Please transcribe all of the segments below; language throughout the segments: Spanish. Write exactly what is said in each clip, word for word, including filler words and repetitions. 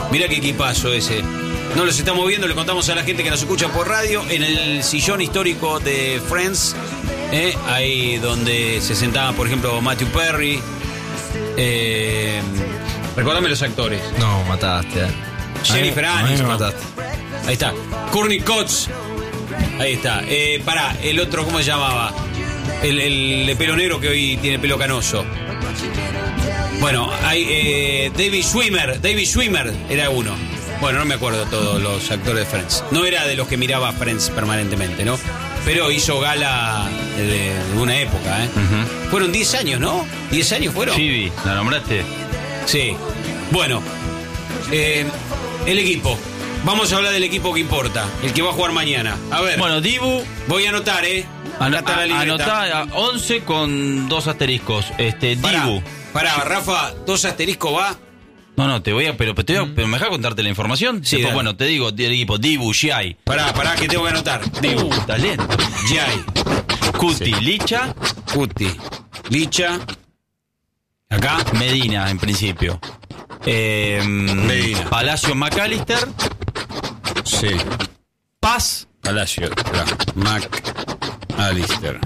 Mirá qué equipazo ese. No los estamos viendo, le contamos a la gente que nos escucha por radio en el sillón histórico de Friends, ¿eh? Ahí donde se sentaban, por ejemplo, Matthew Perry. Eh, recordame los actores. No, mataste. Eh. Jennifer a mí, Aniston. a mí me mataste. Ahí está. Courtney Cox. Ahí está. Eh, pará, el otro, ¿cómo se llamaba? El, el de pelo negro que hoy tiene pelo canoso. Bueno, hay eh, David Schwimmer. David Schwimmer era uno. Bueno, no me acuerdo todos los actores de Friends. No era de los que miraba Friends permanentemente, ¿no? Pero hizo gala de, de una época, ¿eh? Uh-huh. Fueron diez años, ¿no? ¿diez años fueron? Phoebe, ¿la nombraste? Sí. Bueno, eh, el equipo. Vamos a hablar del equipo que importa, el que va a jugar mañana. A ver. Bueno, Dibu. Voy a anotar, ¿eh? An- a- Anotá a once con dos asteriscos. Este, Pará, Dibu. Pará, Rafa, dos asteriscos va. No, no, te voy a. Pero, pero, te voy a, pero ¿me dejas contarte la información? Sí, Después, dale. bueno, te digo, del equipo, Dibu, Giai. Pará, pará, que tengo que anotar. Dibu, Uh, talento. Giai, Cuti, Sí. Licha, Cuti, Licha. Acá. Medina, en principio. Eh, Medina. Palacio McAllister, Sí. Paz. Palacio, acá. Mac Alister.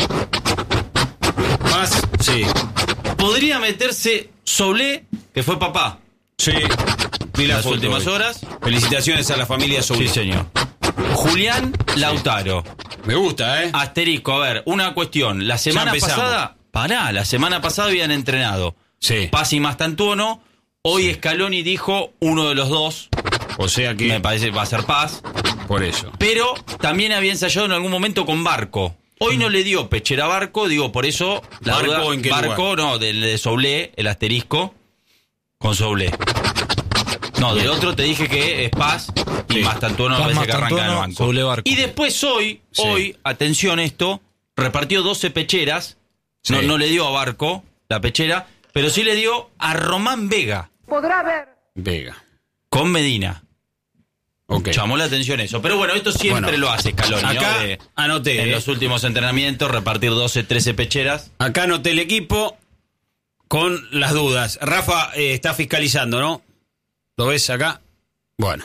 Más, sí. Podría meterse Soulé, que fue papá. Sí. Vi la Las foto últimas hoy. horas. Felicitaciones a la familia Souli. Sí, señor. Julián Lautaro. Me gusta, ¿eh? Asterisco, a ver, una cuestión. La semana empezamos. pasada, pará, la semana pasada habían entrenado Sí. Paz y Mastantuono. Hoy Scaloni dijo uno de los dos. O sea que. Me parece que va a ser Paz. Por eso. Pero también había ensayado en algún momento con Barco. Hoy no le dio Pechera a Barco, digo, por eso la ¿Barco duda- en qué Barco, lugar? no, del de Soulé, el asterisco, con Soulé. No, del otro te dije que es Paz y Sí. Mastantuono me Paz, parece que arranca en el Mastantuono, banco. Soulé, Barco. Y después hoy, Sí. hoy, atención esto, repartió doce pecheras, no, Sí. no le dio a Barco la pechera, pero sí le dio a Román Vega, Vega. con Medina. Ok. Llamó la atención eso. Pero bueno, esto siempre Bueno, lo hace Scaloni, ¿no? acá De- anoté, En eh. los últimos entrenamientos, repartir doce, trece pecheras. Acá anoté el equipo con las dudas. Rafa eh, está fiscalizando, ¿no? ¿Lo ves acá? Bueno.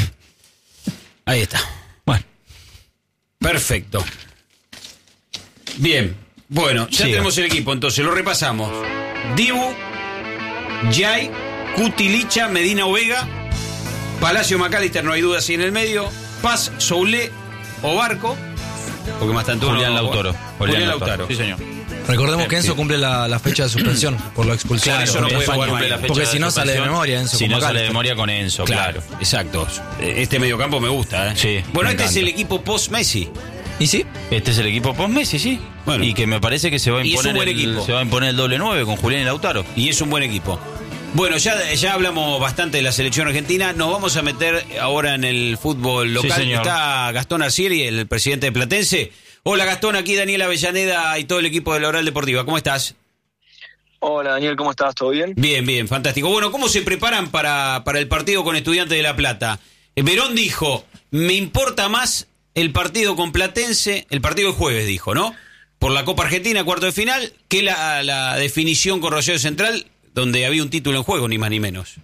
Ahí está. Bueno, Perfecto. Bien. Bueno, ya Siga. tenemos el equipo, entonces lo repasamos. Dibu, Giai, Cuti, Licha, Medina o Vega, Palacio McAllister, no hay dudas, y en el medio, Paz, Soulé o Barco, porque más tanto Julián Lautaro. Julián Lautaro. Sí, señor. Recordemos que Sí. Enzo cumple la, la fecha de suspensión por la expulsión. Claro, eso no Porque- puede jugar Cumple mañana. la fecha Porque de si no sale de suspensión. memoria Enzo Si con no sale de McAllister. memoria con Enzo, Claro, claro. exacto. Este mediocampo me gusta, ¿eh? Sí, Bueno, me este es encanta. el equipo post-Messi. ¿Y sí? Este es el equipo post-Messi, sí. Bueno. Y que me parece que se va a Y es un imponer, buen el, equipo. se va a imponer el doble nueve con Julián y Lautaro. Y es un buen equipo. Bueno, ya, ya hablamos bastante de la selección argentina. Nos vamos a meter ahora en el fútbol local. Sí, señor. Está Gastón Arcieri, el presidente de Platense. Hola Gastón, aquí Daniel Avellaneda y todo el equipo de la Oral Deportiva. ¿Cómo estás? Hola Daniel, ¿cómo estás? ¿Todo bien? Bien, bien, fantástico. Bueno, ¿cómo se preparan para, para el partido con Estudiantes de La Plata? Eh, Verón dijo, me importa más el partido con Platense, el partido del jueves, dijo, ¿no? Por la Copa Argentina, cuarto de final, que la, la definición con Rosario Central, donde había un título en juego, ni más ni menos.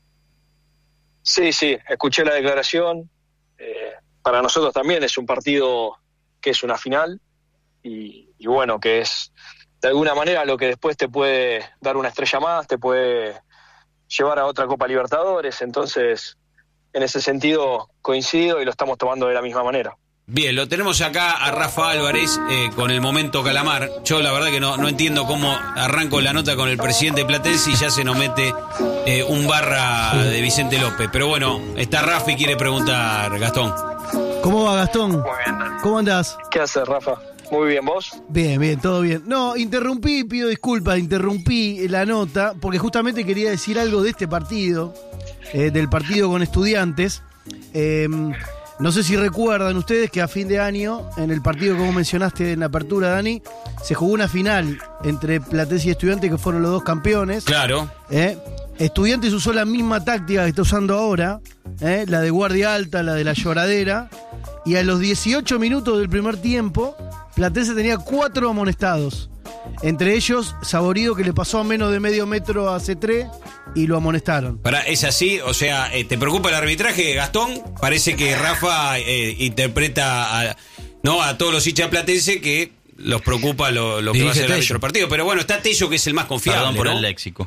Sí, sí, escuché la declaración. Eh, para nosotros también es un partido que es una final y, y bueno, que es de alguna manera lo que después te puede dar una estrella más, te puede llevar a otra Copa Libertadores. Entonces, en ese sentido coincido y lo estamos tomando de la misma manera. Bien, lo tenemos acá a Rafa Álvarez eh, con el momento Calamar. Yo la verdad que no, no entiendo cómo arranco la nota con el presidente Platense y ya se nos mete eh, un barra de Vicente López. Pero bueno, está Rafa y quiere preguntar, Gastón. ¿Cómo va, Gastón? Muy bien, Dani. ¿Cómo andás? ¿Qué haces, Rafa? Muy bien, ¿vos? Bien, bien, todo bien. No, interrumpí, pido disculpas, interrumpí la nota, porque justamente quería decir algo de este partido, eh, del partido con Estudiantes. Eh, no sé si recuerdan ustedes que a fin de año, en el partido como mencionaste en la apertura, Dani, se jugó una final entre Platense y Estudiantes, que fueron los dos campeones. Claro. ¿eh? Estudiantes usó la misma táctica que está usando ahora, ¿eh? La de guardia alta, la de la lloradera, y a los dieciocho minutos del primer tiempo, Platense tenía cuatro amonestados. Entre ellos, Saborido, que le pasó a menos de medio metro a C tres y lo amonestaron. Para, ¿es así? O sea, eh, ¿te preocupa el arbitraje, Gastón? Parece que Rafa eh, interpreta a, no, a todos los hinchas platense que los preocupa lo, lo que Dirige va a ser el Tello. árbitro del partido. Pero bueno, está Tello, que es el más confiable, Perdón por ¿no? el léxico.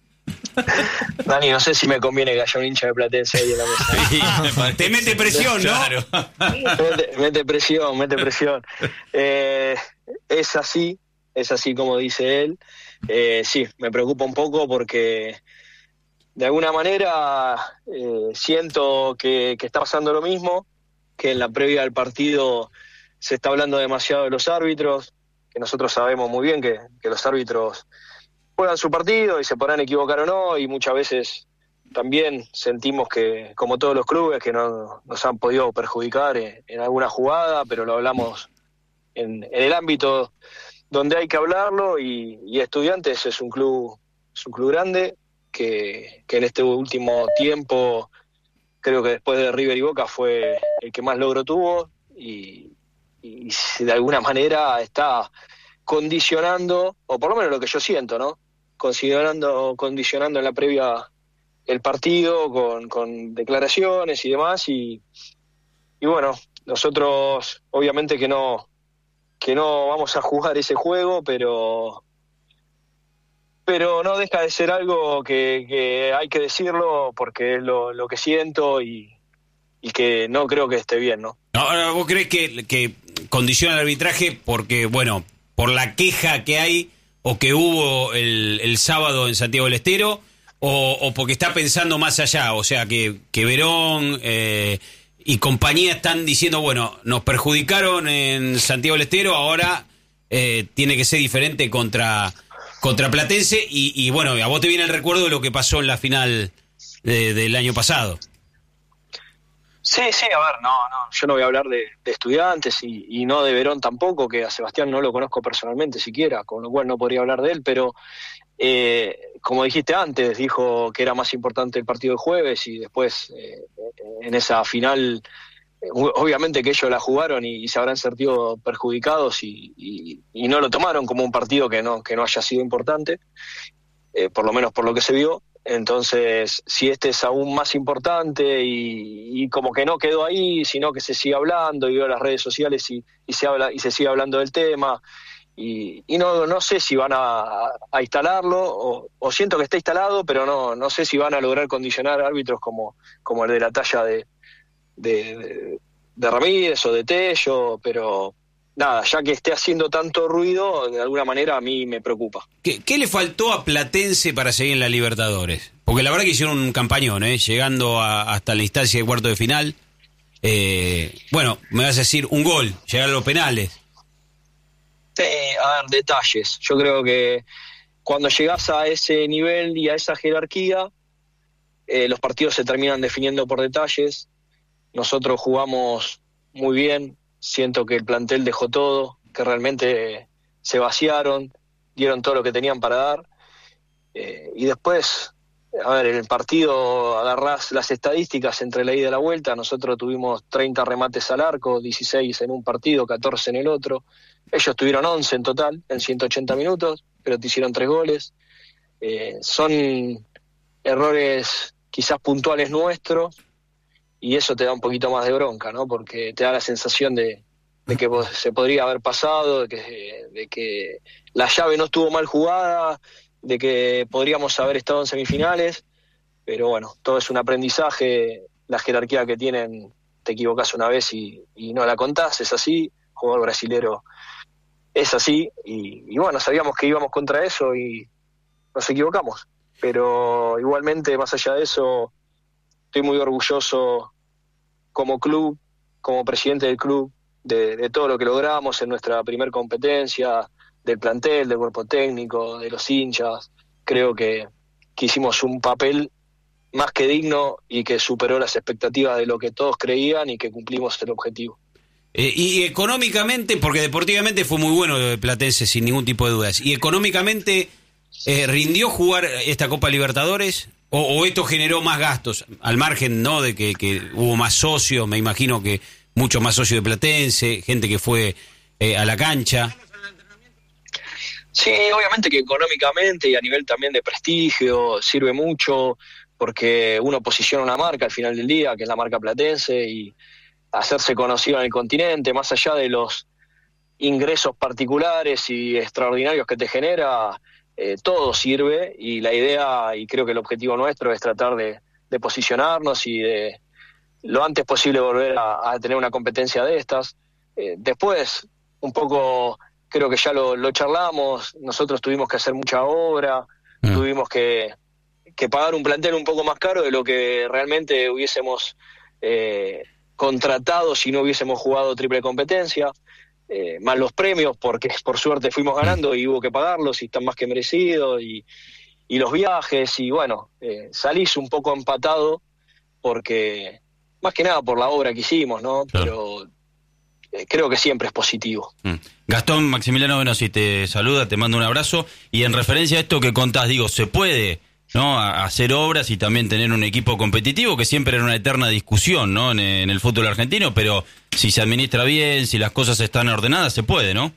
Dani, no sé si me conviene que haya un hincha de Platense ahí en la mesa. Sí, me parece. Te mete presión, ¿no? Claro. mete, mete presión, mete presión. Eh, es así, es así como dice él. Eh, sí, me preocupa un poco porque de alguna manera eh, siento que, que está pasando lo mismo, que en la previa del partido se está hablando demasiado de los árbitros, que nosotros sabemos muy bien que, que los árbitros juegan su partido y se podrán equivocar o no, y muchas veces también sentimos que, como todos los clubes, que no nos han podido perjudicar en, en alguna jugada, pero lo hablamos en, en el ámbito donde hay que hablarlo, y, y Estudiantes es un club, es un club grande, que, que en este último tiempo, creo que después de River y Boca fue el que más logro tuvo, y, y de alguna manera está condicionando, o por lo menos lo que yo siento, ¿no? Considerando, condicionando en la previa el partido con, con declaraciones y demás, y, y bueno, nosotros obviamente que no que no vamos a jugar ese juego, pero pero no deja de ser algo que, que hay que decirlo porque es lo, lo que siento, y, y que no creo que esté bien, ¿no? Ahora, ¿vos crees que, que condiciona el arbitraje porque, bueno, por la queja que hay o que hubo el, el sábado en Santiago del Estero, o, o porque está pensando más allá? O sea, que, que Verón eh, y compañía están diciendo, bueno, nos perjudicaron en Santiago del Estero, ahora eh, tiene que ser diferente contra, contra Platense, y, y bueno, a vos te viene el recuerdo de lo que pasó en la final de, del año pasado. Sí, sí, a ver, no, no, yo no voy a hablar de, de Estudiantes y, y no de Verón tampoco, que a Sebastián no lo conozco personalmente siquiera, con lo cual no podría hablar de él, pero eh, como dijiste antes, dijo que era más importante el partido de jueves, y después eh, en esa final, eh, obviamente que ellos la jugaron y, y se habrán sentido perjudicados, y, y, y no lo tomaron como un partido que no, que no haya sido importante, eh, por lo menos por lo que se vio. Entonces, si este es aún más importante, y, y como que no quedó ahí, sino que se sigue hablando, y veo las redes sociales y, y se habla y se sigue hablando del tema, y, y no no sé si van a, a instalarlo, o, o siento que está instalado, pero no no sé si van a lograr condicionar árbitros como, como el de la talla de, de, de, de Ramírez o de Tello, pero nada, ya que esté haciendo tanto ruido, de alguna manera a mí me preocupa. ¿Qué, qué le faltó a Platense para seguir en la Libertadores? Porque la verdad que hicieron un campañón, ¿eh? Llegando a, hasta la instancia de cuarto de final. Eh, bueno, me vas a decir un gol, llegar a los penales. Sí, a ver, detalles. Yo creo que cuando llegás a ese nivel y a esa jerarquía, eh, los partidos se terminan definiendo por detalles. Nosotros jugamos muy bien. Siento que el plantel dejó todo, que realmente se vaciaron, dieron todo lo que tenían para dar. Eh, y después, a ver, en el partido agarrás las estadísticas entre la ida y la vuelta. Nosotros tuvimos treinta remates al arco, dieciséis en un partido, catorce en el otro. Ellos tuvieron once en total, en ciento ochenta minutos, pero te hicieron tres goles. Eh, son errores quizás puntuales nuestros, y eso te da un poquito más de bronca, ¿no? Porque te da la sensación de, de que se podría haber pasado, de que, de que la llave no estuvo mal jugada, de que podríamos haber estado en semifinales, pero bueno, todo es un aprendizaje. La jerarquía que tienen, te equivocás una vez y, y no la contás, es así. Jugador brasilero es así, y, y bueno, sabíamos que íbamos contra eso y nos equivocamos, pero igualmente, más allá de eso, estoy muy orgulloso como club, como presidente del club, de, de todo lo que logramos en nuestra primer competencia, del plantel, del cuerpo técnico, de los hinchas. Creo que, que hicimos un papel más que digno y que superó las expectativas de lo que todos creían, y que cumplimos el objetivo. Eh, y económicamente, porque deportivamente fue muy bueno lo de Platense, sin ningún tipo de dudas. ¿Y económicamente eh, rindió jugar esta Copa Libertadores? O, ¿O esto generó más gastos? Al margen, ¿no?, de que, que hubo más socios, me imagino que muchos más socios de Platense, gente que fue eh, a la cancha. Sí, obviamente que económicamente y a nivel también de prestigio sirve mucho, porque uno posiciona una marca al final del día, que es la marca platense, y hacerse conocido en el continente, más allá de los ingresos particulares y extraordinarios que te genera, eh, todo sirve, y la idea, y creo que el objetivo nuestro es tratar de, de posicionarnos y de lo antes posible volver a, a tener una competencia de estas. Eh, después, un poco, creo que ya lo, lo charlamos, nosotros tuvimos que hacer mucha obra, mm. tuvimos que, que pagar un plantel un poco más caro de lo que realmente hubiésemos eh, contratado si no hubiésemos jugado triple competencia, eh, más los premios, porque por suerte fuimos ganando y hubo que pagarlos y están más que merecidos, y, y los viajes, y bueno, eh, salís un poco empatado porque, más que nada por la obra que hicimos, ¿no? Claro. Pero eh, creo que siempre es positivo. Mm. Gastón, Maximiliano Benossi te saluda, te mando un abrazo, y en referencia a esto que contás, digo, se puede, ¿no?, a hacer obras y también tener un equipo competitivo, que siempre era una eterna discusión, ¿no?, en, en el fútbol argentino, pero si se administra bien, si las cosas están ordenadas, se puede, ¿no?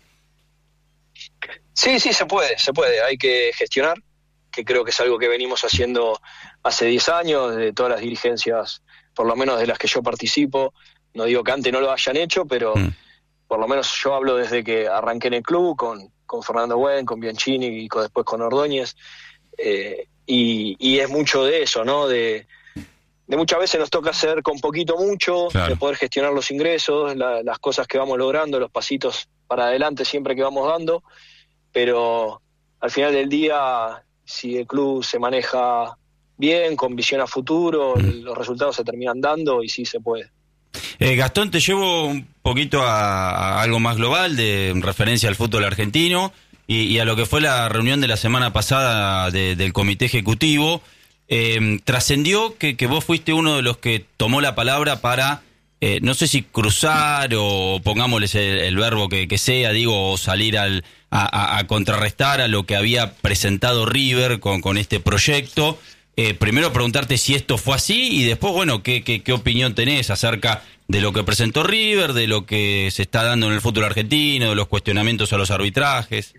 Sí, sí, se puede, se puede, hay que gestionar, que creo que es algo que venimos haciendo hace diez años, de todas las dirigencias, por lo menos de las que yo participo. No digo que antes no lo hayan hecho, pero mm. por lo menos yo hablo desde que arranqué en el club, con, con Fernando Buen, con Bianchini y con, después con Ordóñez, eh, y, y es mucho de eso, ¿no? De, de muchas veces nos toca hacer con poquito mucho, claro. de poder gestionar los ingresos, la, las cosas que vamos logrando, los pasitos para adelante siempre que vamos dando, pero al final del día, si el club se maneja bien, con visión a futuro, mm. los resultados se terminan dando y sí se puede. Eh, Gastón, te llevo un poquito a, a algo más global, de en referencia al fútbol argentino y, y a lo que fue la reunión de la semana pasada de, del comité ejecutivo. Eh, trascendió que, que vos fuiste uno de los que tomó la palabra para, eh, no sé si cruzar o pongámosle el, el verbo que, que sea, digo, o salir al, a, a, a contrarrestar a lo que había presentado River con, con este proyecto. Eh, primero preguntarte si esto fue así y después, bueno, ¿qué, qué, qué opinión tenés acerca de lo que presentó River, de lo que se está dando en el fútbol argentino, de los cuestionamientos a los arbitrajes?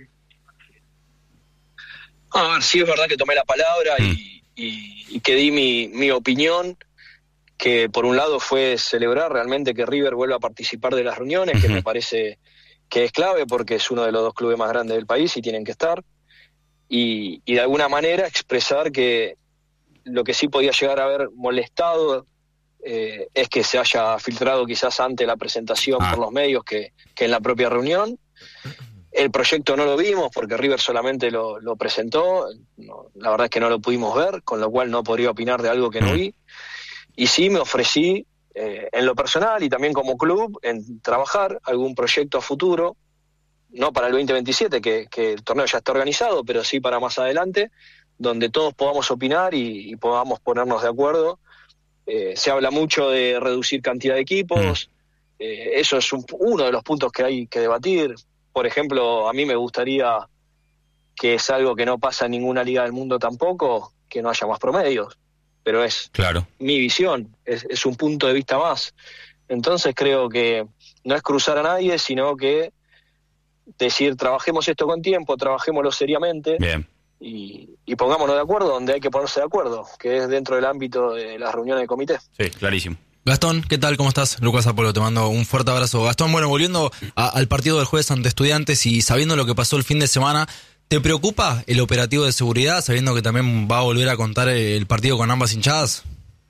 A ver, sí es verdad que tomé la palabra mm. y, y, y que di mi, mi opinión, que por un lado fue celebrar realmente que River vuelva a participar de las reuniones, uh-huh. que me parece que es clave porque es uno de los dos clubes más grandes del país y tienen que estar, y, y de alguna manera expresar que lo que sí podía llegar a haber molestado eh, es que se haya filtrado quizás antes la presentación ah. por los medios que, que en la propia reunión. El proyecto no lo vimos porque River solamente lo, lo presentó, no, la verdad es que no lo pudimos ver, con lo cual no podría opinar de algo que no vi. Y sí me ofrecí eh, en lo personal y también como club en trabajar algún proyecto a futuro, no para el veinte veintisiete, que, que el torneo ya está organizado, pero sí para más adelante, donde todos podamos opinar y, y podamos ponernos de acuerdo. Eh, se habla mucho de reducir cantidad de equipos, mm. eh, eso es un, uno de los puntos que hay que debatir. Por ejemplo, a mí me gustaría, que es algo que no pasa en ninguna liga del mundo tampoco, que no haya más promedios, pero es claro. mi visión, es, es un punto de vista más. Entonces creo que no es cruzar a nadie, sino que decir, trabajemos esto con tiempo, trabajémoslo seriamente. Bien. Y, y pongámonos de acuerdo donde hay que ponerse de acuerdo, que es dentro del ámbito de las reuniones de comité. Sí, clarísimo. Gastón, ¿qué tal? ¿Cómo estás? Lucas Apolo, te mando un fuerte abrazo. Gastón, bueno, volviendo a, al partido del jueves ante Estudiantes y sabiendo lo que pasó el fin de semana, ¿te preocupa el operativo de seguridad, sabiendo que también va a volver a contar el partido con ambas hinchadas?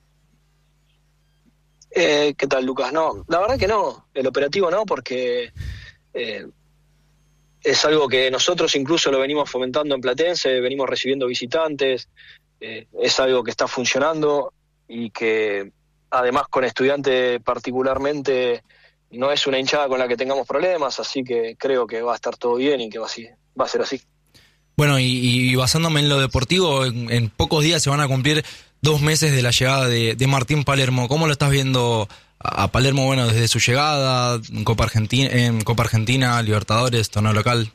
Eh, ¿Qué tal, Lucas? No, la verdad que no, el operativo no, porque... Eh, es algo que nosotros incluso lo venimos fomentando en Platense, venimos recibiendo visitantes, eh, es algo que está funcionando y que además con Estudiantes particularmente no es una hinchada con la que tengamos problemas, así que creo que va a estar todo bien y que va a, va a ser así. Bueno, y, y basándome en lo deportivo, en, en pocos días se van a cumplir dos meses de la llegada de, de Martín Palermo. ¿Cómo lo estás viendo a Palermo, bueno, desde su llegada en Copa Argentina, en Copa Argentina, Libertadores, torneo local?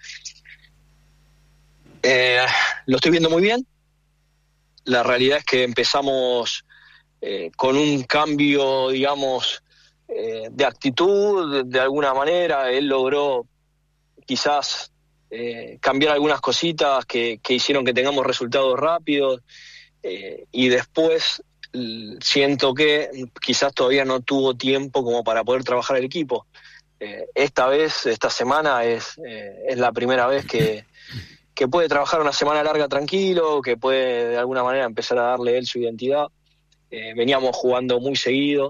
Eh, lo estoy viendo muy bien. La realidad es que empezamos eh, con un cambio, digamos, eh, de actitud, de, de alguna manera. Él logró quizás eh, cambiar algunas cositas que, que hicieron que tengamos resultados rápidos, eh, y después siento que quizás todavía no tuvo tiempo como para poder trabajar el equipo. Eh, esta vez, esta semana es, eh, es la primera vez que, que puede trabajar una semana larga tranquilo, que puede de alguna manera empezar a darle él su identidad. Eh, veníamos jugando muy seguido,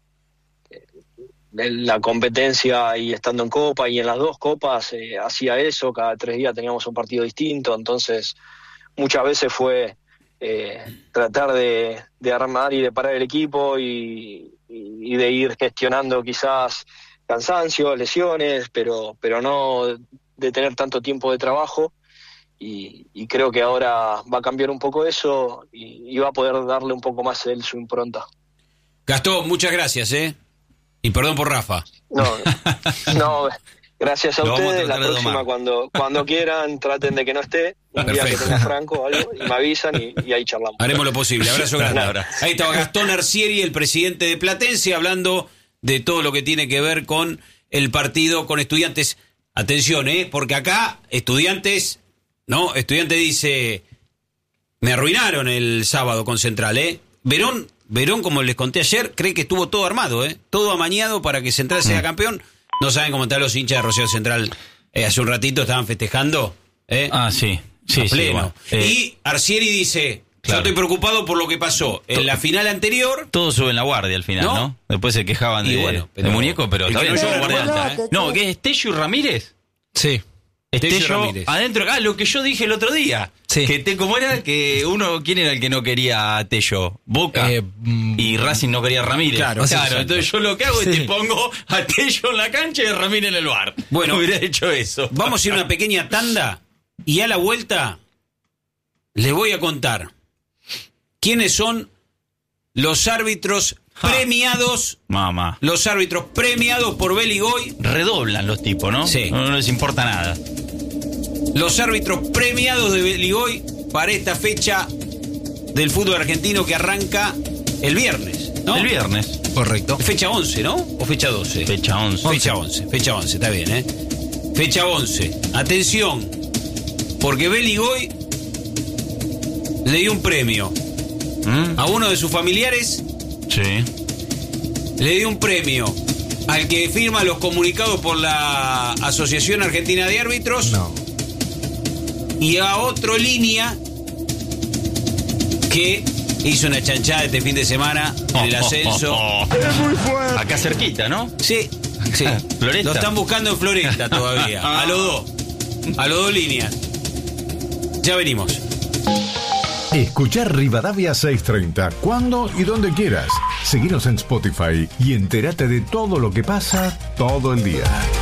eh, en la competencia y estando en Copa, y en las dos Copas eh, hacía eso, cada tres días teníamos un partido distinto, entonces muchas veces fue eh, tratar de, de armar y de parar el equipo y, y, y de ir gestionando quizás cansancio, lesiones, pero, pero no de tener tanto tiempo de trabajo. Y, y creo que ahora va a cambiar un poco eso y, y va a poder darle un poco más él su impronta. Gastón, muchas gracias, ¿eh? Y perdón por Rafa. No, no, gracias a Lo vamos a ustedes. La tratar de próxima, domar. cuando cuando quieran, traten de que no esté. Un día que Perfecto. tenga Franco o algo, y me avisan y, y ahí charlamos. Haremos lo posible. Abrazo grande. Abrazo. Ahí estaba Gastón Arcieri, el presidente de Platense, hablando de todo lo que tiene que ver con el partido con Estudiantes. Atención, ¿eh? Porque acá, Estudiantes... No, Estudiante dice, me arruinaron el sábado con Central, ¿eh? Verón, Verón, como les conté ayer, cree que estuvo todo armado, ¿eh? Todo amañado para que Central sea campeón. No saben cómo están los hinchas de Rosario Central. Eh, hace un ratito estaban festejando, ¿eh? Ah, sí. Sí, a sí, pleno. bueno, eh, Y Arcieri dice, claro. yo estoy preocupado por lo que pasó en la final anterior. Todos suben la guardia al final, ¿No? ¿no? Después se quejaban Y de, bueno, pero- de muñeco, pero el está que bien. no llora guardia no alta, canta, ¿eh? No, ¿qué es Tello y Ramírez? Sí. Tello Tello Ramírez. adentro, ah, lo que yo dije el otro día. Sí. Que te, ¿cómo era? Que uno, ¿quién era el que no quería a Tello? Boca. Eh, mm, y Racing no quería a Ramírez. Claro, sí, exacto. Entonces yo lo que hago es Sí. te pongo a Tello en la cancha y a Ramírez en el bar. Bueno, hubiera hecho eso. Vamos a ir a una pequeña tanda y a la vuelta les voy a contar quiénes son los árbitros Ja. premiados, Mamá. los árbitros premiados por Beligoy, Redoblan los tipos, ¿no? Sí. No, no les importa nada. los árbitros premiados de Beligoy para esta fecha del fútbol argentino que arranca el viernes, ¿no? El viernes. correcto. Fecha once, ¿no? ¿O fecha doce? Fecha once. Fecha once, fecha once, está bien, ¿eh? Fecha once. Atención, porque Beligoy le dio un premio ¿Mm? a uno de sus familiares, Sí. le dio un premio al que firma los comunicados por la Asociación Argentina de Árbitros No. y a otro línea que hizo una chanchada este fin de semana en el ascenso. Es muy fuerte. Acá cerquita, ¿no? Sí, sí. Floresta. Lo están buscando en Floresta todavía. A los dos. A los dos líneas. Ya venimos. Escuchar Rivadavia seiscientos treinta cuando y donde quieras. Seguinos en Spotify y entérate de todo lo que pasa todo el día.